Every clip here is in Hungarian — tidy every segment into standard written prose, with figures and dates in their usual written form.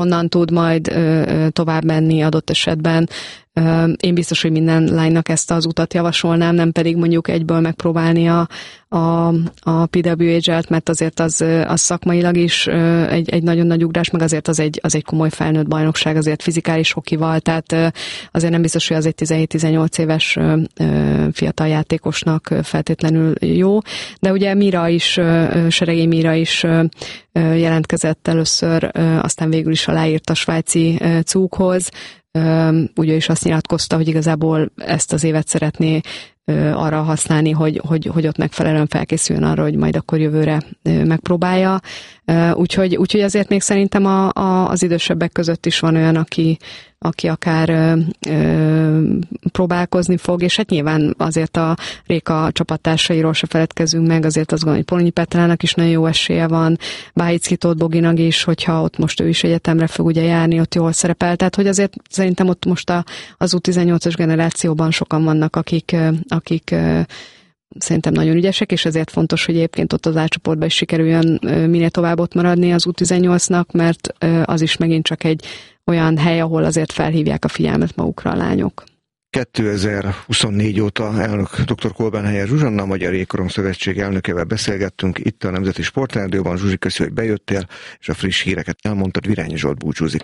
onnan tud majd tovább menni adott esetben. Én biztos, hogy minden lánynak ezt az utat javasolnám, nem pedig mondjuk egyből megpróbálni a PWHL-t, mert azért az szakmailag is egy nagyon nagy ugrás, meg azért az egy komoly felnőtt bajnokság, azért fizikális hokival, tehát azért nem biztos, hogy az egy 17-18 éves fiatal játékosnak feltétlenül jó, de ugye Seregény Mira is jelentkezett először, aztán végül is aláírt a svájci Zughoz. Ugye is azt nyilatkozta, hogy igazából ezt az évet szeretné arra használni, hogy ott megfelelően felkészüljön arra, hogy majd akkor jövőre megpróbálja. Úgyhogy azért még szerintem az idősebbek között is van olyan, aki akár próbálkozni fog, és hát nyilván azért a Réka csapattársairól se feledkezzünk meg, azért azt gondolom, hogy Polonyi Petrának is nagyon jó esélye van, Bájicki Tóth Boginak is, hogyha ott most ő is egyetemre fog ugye járni, ott jól szerepel, tehát hogy azért szerintem ott most az U18-as generációban sokan vannak, akik szerintem nagyon ügyesek, és ezért fontos, hogy egyébként ott az A-csoportban is sikerüljön minél tovább ott maradni az U18-nak, mert az is megint csak egy olyan hely, ahol azért felhívják a figyelmet magukra a lányok. 2024 óta elnök dr. Kolbán-Heyer Zsuzsanna, a Magyar Jégkorong Szövetség elnökevel beszélgettünk itt a Nemzeti Sportrádióban. Zsuzsi, köszi, hogy bejöttél, és a friss híreket elmondtad. Virányi Zsolt búcsúzik.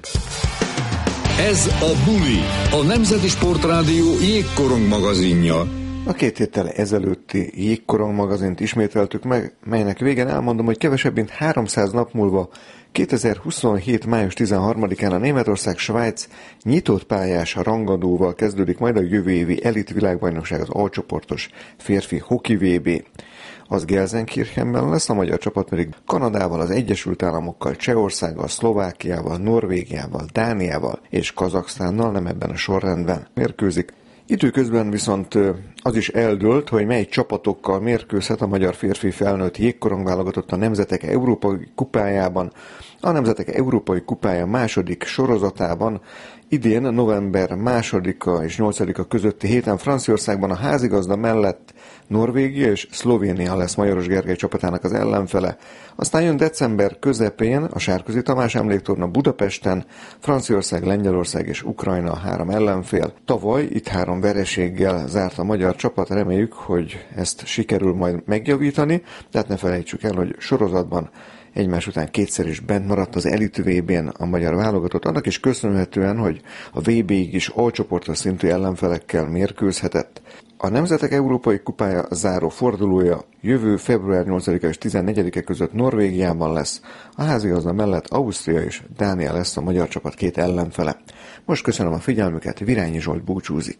Ez a Buli, a Nemzeti Sportrádió jégkorong magazinja. A 2 héttel ezelőtti Jégkorong magazint ismételtük meg, melynek végén elmondom, hogy kevesebb mint 300 nap múlva 2027. május 13-án a Németország-Svájc nyitott pályás rangadóval kezdődik majd a jövő évi elit világbajnokság, az A-csoportos férfi hoki VB. Az Gelsenkirchenben lesz, a magyar csapat pedig Kanadával, az Egyesült Államokkal, Csehországgal, Szlovákiával, Norvégiával, Dániával és Kazaksztánnal, nem ebben a sorrendben mérkőzik. Időközben viszont az is eldőlt, hogy mely csapatokkal mérkőzhet a magyar férfi felnőtt jégkorong válogatott a Nemzetek Európai Kupájában. A Nemzetek Európai Kupája második sorozatában idén november 2-a és 8-a közötti héten Franciaországban a házigazda mellett Norvégia és Szlovénia lesz Majoros Gergely csapatának az ellenfele. Aztán jön december közepén a Sárközi Tamás emléktorna Budapesten, Franciaország, Lengyelország és Ukrajna 3 ellenfél. Tavaly itt 3 vereséggel zárt a magyar csapat, reméljük, hogy ezt sikerül majd megjavítani, tehát ne felejtsük el, hogy sorozatban egymás után 2-szer is bent maradt az elit VB-n a magyar válogatott, annak is köszönhetően, hogy a VB-ig is A-csoportos szintű ellenfelekkel mérkőzhetett. A Nemzetek Európai Kupája záró fordulója jövő február 8-a és 14-e között Norvégiában lesz. A házigazda mellett Ausztria és Dánia lesz a magyar csapat 2 ellenfele. Most köszönöm a figyelmüket, Virányi Zsolt búcsúzik.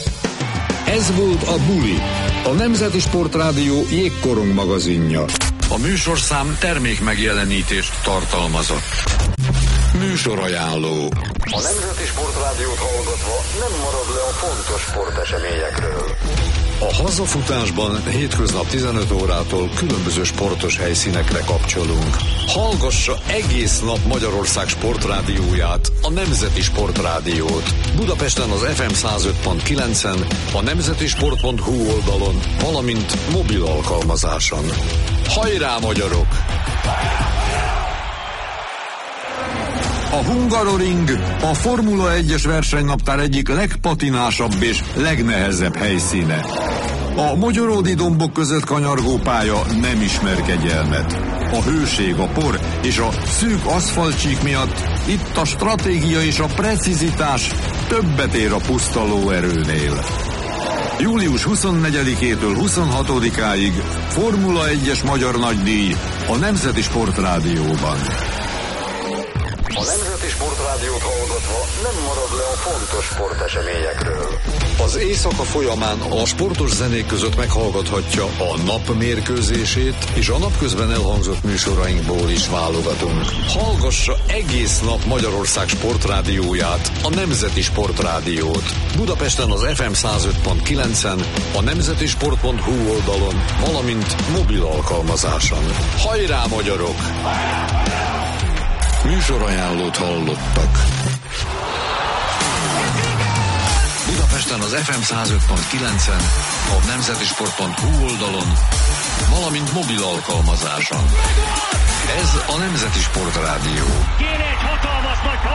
Ez volt a Buli, a Nemzeti Sportrádió jégkorong magazinja. A műsorszám termékmegjelenítést tartalmazott. Műsorajánló. A Nemzeti Sportrádiót hallgatva nem marad le a fontos sporteseményekről. A hazafutásban hétköznap 15 órától különböző sportos helyszínekre kapcsolunk. Hallgassa egész nap Magyarország sportrádióját, a Nemzeti Sportrádiót. Budapesten az FM 105.9-en, a nemzetisport.hu oldalon, valamint mobil alkalmazáson. Hajrá, magyarok! A Hungaroring a Formula 1-es versenynaptár egyik legpatinásabb és legnehezebb helyszíne. A mogyoródi dombok között kanyargó pálya nem ismer kegyelmet. A hőség, a por és a szűk aszfaltcsík miatt itt a stratégia és a precizitás többet ér a puszta lóerőnél. Július 24-től 26-áig Formula 1-es magyar nagydíj a Nemzeti Sportrádióban. A Nemzeti Sportrádiót hallgatva nem marad le a fontos sporteseményekről. Az éjszaka folyamán a sportos zenék között meghallgathatja a nap mérkőzését, és a napközben elhangzott műsorainkból is válogatunk. Hallgassa egész nap Magyarország sportrádióját, a Nemzeti Sportrádiót. Budapesten az FM 105.9-en, a nemzetisport.hu oldalon, valamint mobil alkalmazáson. Hajrá, magyarok! Műsorajánlót hallottak. Budapesten az FM 105.9-en, a nemzetisport.hu oldalon, valamint mobil alkalmazáson. Ez a Nemzeti Sportrádió. Kéne egy hatalmas nagy